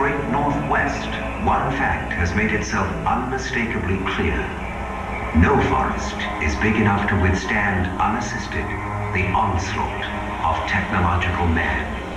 great Northwest, one fact has made itself unmistakably clear. No forest is big enough to withstand unassisted the onslaught of technological man.